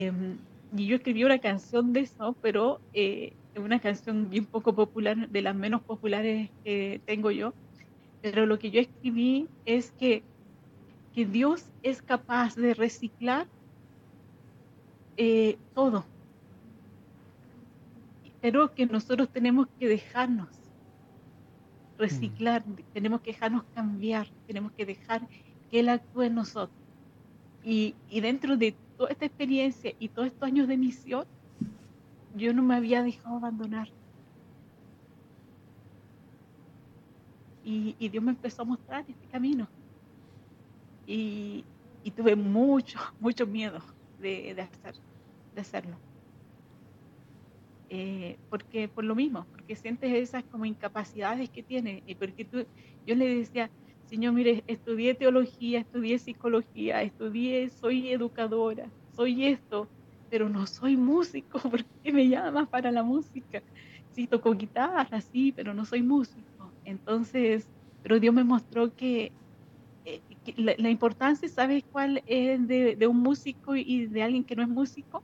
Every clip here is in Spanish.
Y yo escribí una canción de eso, pero es una canción bien poco popular, de las menos populares que tengo yo. Pero lo que yo escribí es que Dios es capaz de reciclar todo, pero que nosotros tenemos que dejarnos Mm, reciclar, tenemos que dejarnos cambiar, tenemos que dejar que Él actúe en nosotros. Y dentro de toda esta experiencia y todos estos años de misión, yo no me había dejado abandonar. Y Dios me empezó a mostrar este camino. Y, y tuve mucho, mucho miedo de hacerlo. Porque por lo mismo, porque sientes esas como incapacidades que tienes. Y porque yo le decía, Señor, mire, estudié teología, estudié psicología, estudié, soy educadora, soy esto, pero no soy músico. ¿Por qué me llamas para la música? Sí, toco guitarra, sí, pero no soy músico. Entonces, pero Dios me mostró que la importancia, ¿sabes cuál es de un músico y de alguien que no es músico?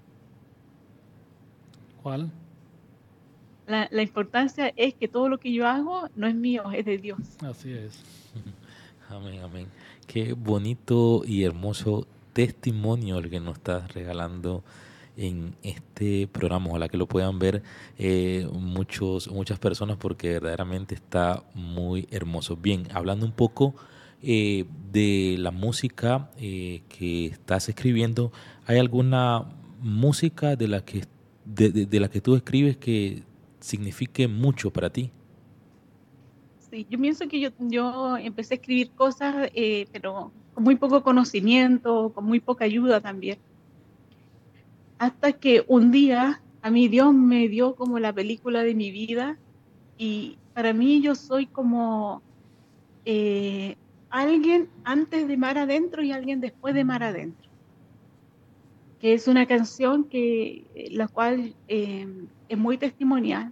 ¿Cuál? La importancia es que todo lo que yo hago no es mío, es de Dios. Así es. Amén, amén. Qué bonito y hermoso testimonio el que nos estás regalando en este programa. Ojalá que lo puedan ver muchas personas porque verdaderamente está muy hermoso. Bien, hablando un poco de la música que estás escribiendo, ¿hay alguna música de la que tú escribes que signifique mucho para ti? Sí, yo pienso que yo empecé a escribir cosas, pero con muy poco conocimiento, con muy poca ayuda también. Hasta que un día a mí Dios me dio como la película de mi vida y para mí yo soy como eh, alguien antes de Mar Adentro y alguien después de Mar Adentro, que es una canción la cual es muy testimonial,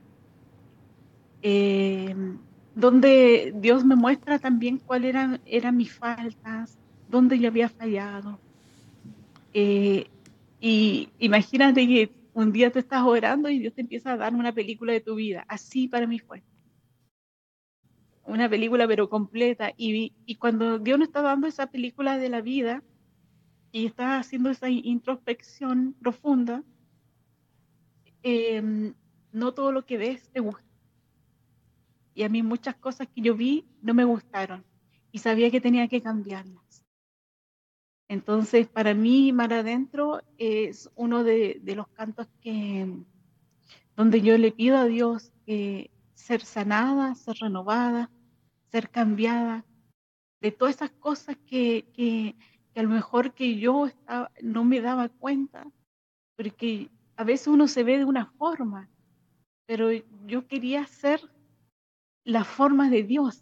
eh, donde Dios me muestra también cuáles eran mis faltas, dónde yo había fallado. Eh, y imagínate que un día tú estás orando y Dios te empieza a dar una película de tu vida. Así para mí fue, una película pero completa. Y cuando Dios nos está dando esa película de la vida y está haciendo esa introspección profunda, no todo lo que ves te gusta. Y a mí muchas cosas que yo vi no me gustaron y sabía que tenía que cambiarlas. Entonces, para mí, Mar Adentro es uno de los cantos donde yo le pido a Dios ser sanada, ser renovada, ser cambiada de todas esas cosas que a lo mejor que yo no me daba cuenta, porque a veces uno se ve de una forma, pero yo quería ser la forma de Dios.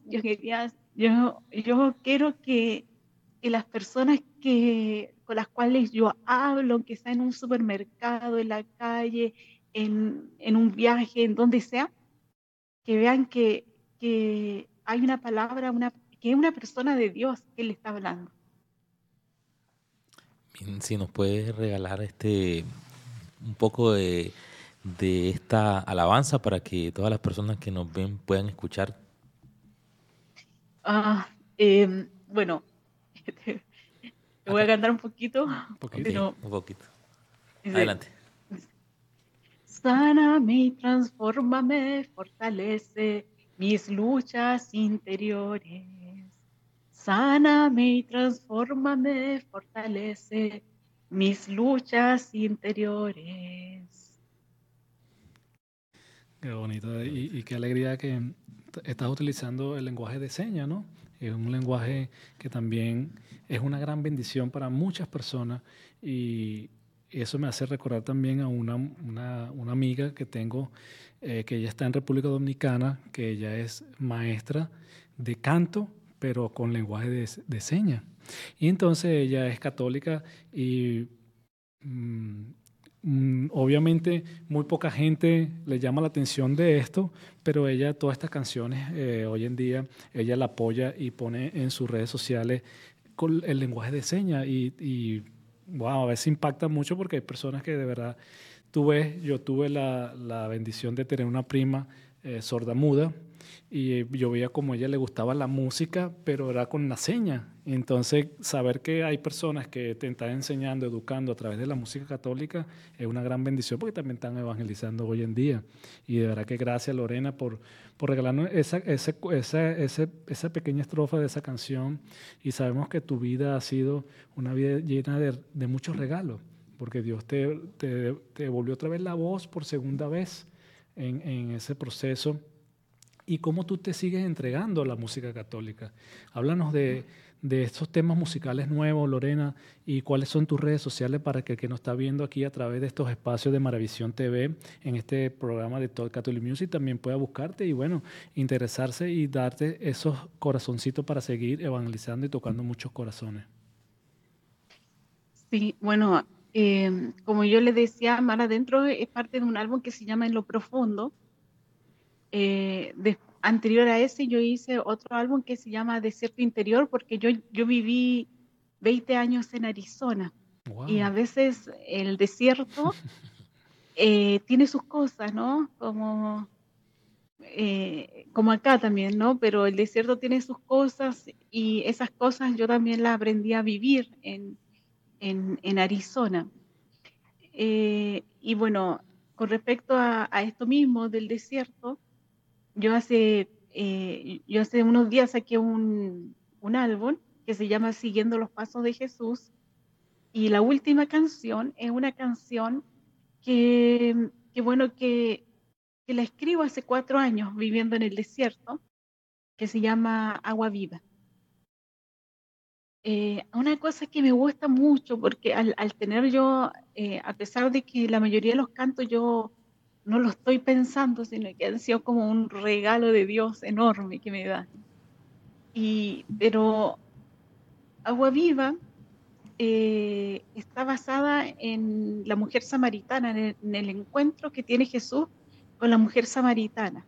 Yo quiero que las personas con las cuales yo hablo, que sea en un supermercado, en la calle, en un viaje, en donde sea, que vean que hay una palabra, que es una persona de Dios que le está hablando. Bien, si nos puedes regalar un poco de esta alabanza para que todas las personas que nos ven puedan escuchar Ah, bueno, te voy a acá. cantar un poquito, Un Ok, poquito. pero un poquito. dice, Adelante. sáname y transfórmame, fortalece mis luchas interiores. Sáname y transfórmame, fortalece mis luchas interiores. Qué bonito y qué alegría que estás utilizando el lenguaje de señas, ¿no? Es un lenguaje que también es una gran bendición para muchas personas y eso me hace recordar también a una amiga que tengo, que ella está en República Dominicana, que ella es maestra de canto, pero con lenguaje de señas. Y entonces ella es católica y Mm, obviamente muy poca gente le llama la atención de esto, pero ella todas estas canciones hoy en día ella la apoya y pone en sus redes sociales con el lenguaje de señas y Wow, a veces impacta mucho porque hay personas que de verdad, yo tuve la bendición de tener una prima sorda muda y yo veía como a ella le gustaba la música, pero era con la seña. Entonces, saber que hay personas que te están enseñando, educando a través de la música católica es una gran bendición porque también están evangelizando hoy en día. Y de verdad que gracias, Lorena, por regalarnos esa pequeña estrofa de esa canción. Y sabemos que tu vida ha sido una vida llena de muchos regalos, porque Dios te devolvió otra vez la voz por segunda vez en ese proceso. ¿Y cómo tú te sigues entregando a la música católica? Háblanos de estos temas musicales nuevos, Lorena, y cuáles son tus redes sociales para que el que nos está viendo aquí a través de estos espacios de Maravisión TV, en este programa de Talk Catholic Music, también pueda buscarte y, bueno, interesarse y darte esos corazoncitos para seguir evangelizando y tocando muchos corazones. Sí, bueno, como yo le decía, Mar Adentro es parte de un álbum que se llama En lo Profundo. Anterior a ese yo hice otro álbum que se llama Desierto Interior porque yo viví 20 años en Arizona y a Wow. veces el desierto tiene sus cosas, ¿no? Como acá también, ¿no? Pero el desierto tiene sus cosas y esas cosas yo también las aprendí a vivir en Arizona. Y bueno, con respecto a esto mismo del desierto, yo hace unos días saqué un álbum que se llama Siguiendo los Pasos de Jesús y la última canción es una canción que bueno, que la escribo hace 4 años viviendo en el desierto, que se llama Agua Viva. Una cosa que me gusta mucho, porque al tener yo, a pesar de que la mayoría de los cantos yo no lo estoy pensando, sino que han sido como un regalo de Dios enorme que me da. Pero Agua Viva está basada en la mujer samaritana, en el encuentro que tiene Jesús con la mujer samaritana.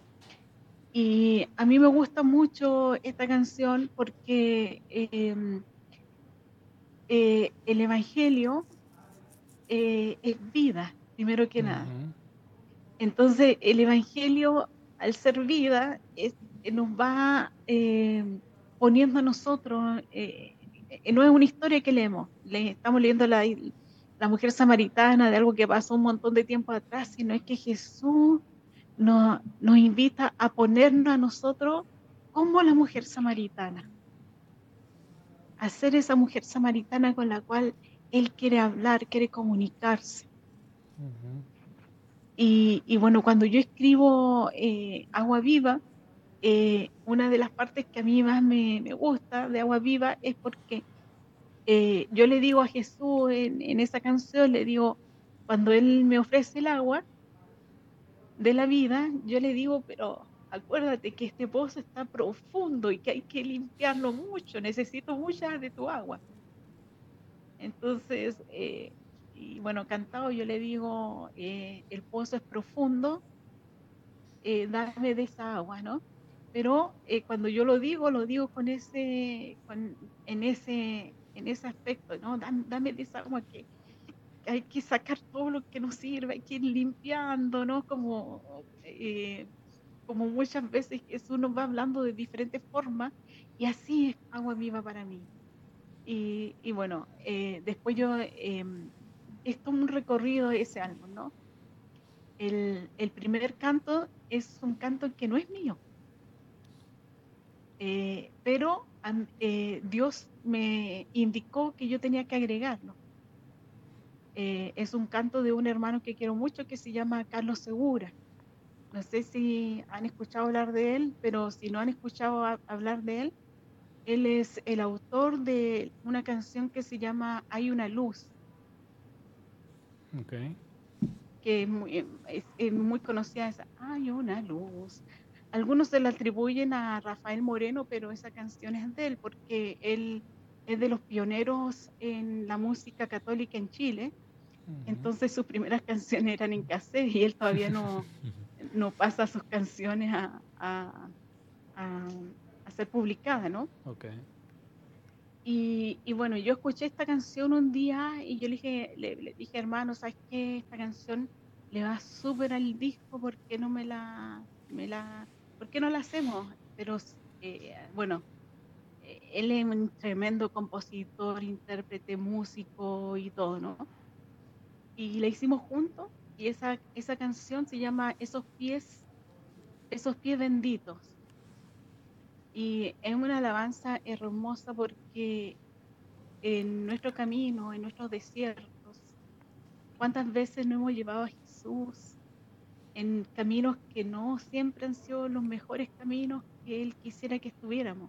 Y a mí me gusta mucho esta canción porque el Evangelio es vida, primero que nada. Ujú. Entonces, el Evangelio, al ser vida, nos va poniendo a nosotros, no es una historia que leemos, estamos leyendo la mujer samaritana de algo que pasó un montón de tiempo atrás, sino es que Jesús nos invita a ponernos a nosotros como la mujer samaritana, a ser esa mujer samaritana con la cual Él quiere hablar, quiere comunicarse. Ujú. Y bueno, cuando yo escribo Agua Viva, una de las partes que a mí más me gusta de Agua Viva es porque yo le digo a Jesús en esa canción, le digo, cuando Él me ofrece el agua de la vida, yo le digo, pero acuérdate que este pozo está profundo y que hay que limpiarlo mucho, necesito mucha de tu agua. Entonces, y bueno, cantado yo le digo, el pozo es profundo, dame de esa agua, ¿no? Pero cuando yo lo digo en ese aspecto, ¿no? Dame de esa agua que hay que sacar todo lo que nos sirve, hay que ir limpiando, ¿no? Como muchas veces Jesús nos va hablando de diferentes formas, y así es agua viva para mí. Y bueno, después es todo un recorrido de ese álbum, ¿no? El primer canto es un canto que no es mío, pero Dios me indicó que yo tenía que agregarlo. Es un canto de un hermano que quiero mucho que se llama Carlos Segura. No sé si han escuchado hablar de él, pero si no han escuchado hablar de él, él es el autor de una canción que se llama Hay una luz, Okay. que es muy conocida esa, Hay una luz. Algunos se la atribuyen a Rafael Moreno, pero esa canción es de él porque él es de los pioneros en la música católica en Chile. Ujú. Entonces sus primeras canciones eran en cassette y él todavía no pasa sus canciones a, a ser publicadas, ¿no? Okay. Y bueno, yo escuché esta canción un día y yo le dije, hermano, ¿sabes qué? Esta canción le va súper al disco, ¿por qué no por qué no la hacemos? Pero bueno, él es un tremendo compositor, intérprete, músico y todo, ¿no? Y la hicimos juntos y esa canción se llama Esos pies benditos. Y es una alabanza hermosa porque en nuestro camino, en nuestros desiertos, cuántas veces no hemos llevado a Jesús en caminos que no siempre han sido los mejores caminos que Él quisiera que estuviéramos.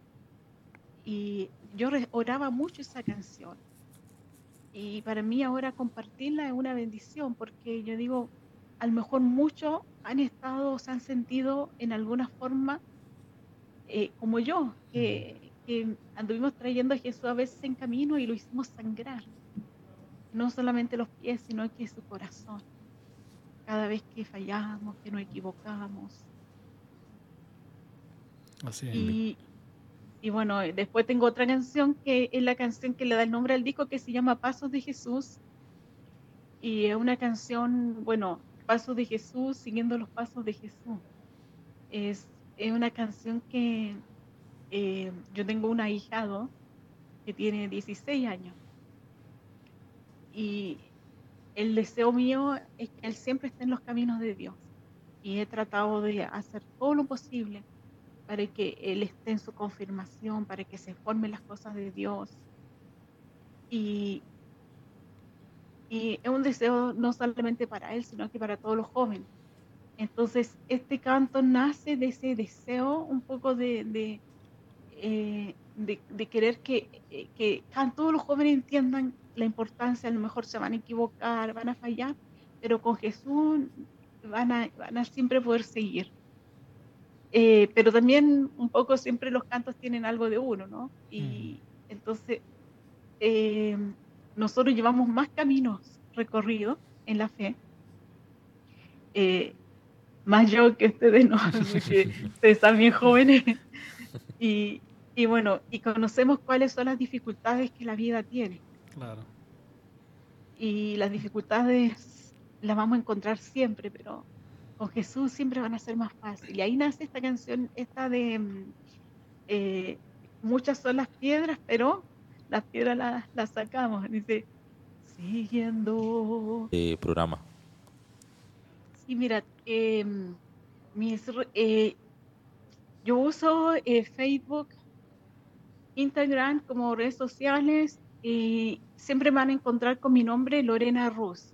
Y yo oraba mucho esa canción. Y para mí ahora compartirla es una bendición porque yo digo, a lo mejor muchos han estado o se han sentido en alguna forma como yo, que anduvimos trayendo a Jesús a veces en camino y lo hicimos sangrar, no solamente los pies, sino que su corazón, cada vez que fallamos, que nos equivocamos. Así es. Y, y bueno, después tengo otra canción que es la canción que le da el nombre al disco que se llama Pasos de Jesús. Y es una canción, bueno, Pasos de Jesús, siguiendo los pasos de Jesús. Es una canción que yo tengo un ahijado que tiene 16 años y el deseo mío es que él siempre esté en los caminos de Dios. Y he tratado de hacer todo lo posible para que él esté en su confirmación, para que se formen las cosas de Dios. Y, y es un deseo no solamente para él, sino que para todos los jóvenes. Entonces, este canto nace de ese deseo un poco de querer que todos los jóvenes entiendan la importancia, a lo mejor se van a equivocar, van a fallar, pero con Jesús van a siempre poder seguir. Pero también un poco siempre los cantos tienen algo de uno, ¿no? Y entonces eh, nosotros llevamos más caminos recorridos en la fe, eh, más yo que ustedes no, porque ustedes están bien jóvenes. Y, y bueno, y conocemos cuáles son las dificultades que la vida tiene. Claro. Y las dificultades las vamos a encontrar siempre, pero con Jesús siempre van a ser más fáciles. Y ahí nace esta canción, esta de eh, muchas son las piedras, pero las piedras las sacamos. Dice, siguiendo. Programa. Sí, mira, yo uso Facebook, Instagram como redes sociales y siempre me van a encontrar con mi nombre, Lorena Ruz.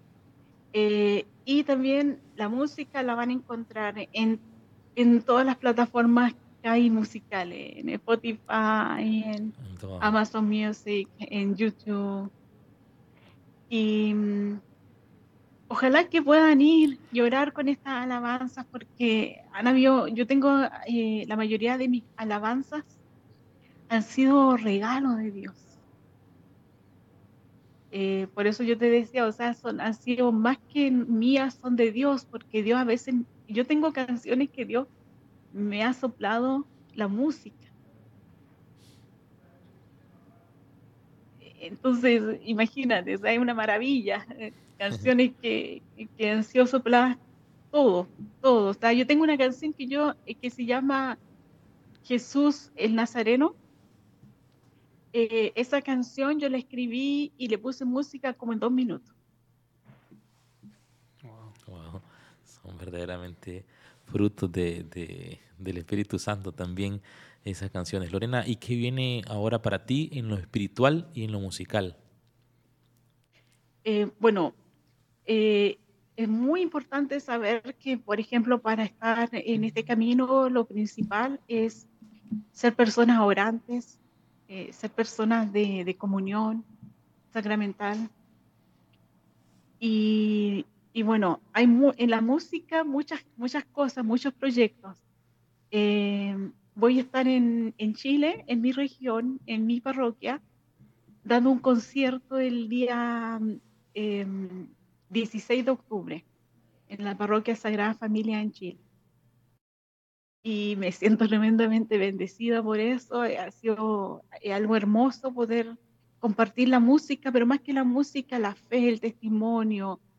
Y también la música la van a encontrar en todas las plataformas que hay musicales, en Spotify, en Entonces, Amazon Music, en YouTube. Y ojalá que puedan ir y orar con estas alabanzas porque yo tengo la mayoría de mis alabanzas han sido regalos de Dios. Por eso yo te decía, o sea, han sido más que mías, son de Dios, porque Dios a veces, yo tengo canciones que Dios me ha soplado la música. Entonces, imagínate, o sea, es una maravilla. Canciones que han sido sopladas todo, todo. O sea, yo tengo una canción que se llama Jesús el Nazareno. Esa canción yo la escribí y le puse música como en 2 minutos. Wow. wow, son verdaderamente frutos del Espíritu Santo también esas canciones. Lorena, ¿y qué viene ahora para ti en lo espiritual y en lo musical? Bueno, eh, es muy importante saber que, por ejemplo, para estar en este camino, lo principal es ser personas orantes, ser personas de comunión sacramental. Y bueno, en la música muchas cosas, muchos proyectos. Voy a estar en Chile, en mi región, en mi parroquia, dando un concierto el día em, 16 de octubre en la parroquia Sagrada Familia en Chile. y me siento tremendamente bendecida por eso. Ha sido algo hermoso poder compartir la música, pero más que la música, la fe, el testimonio,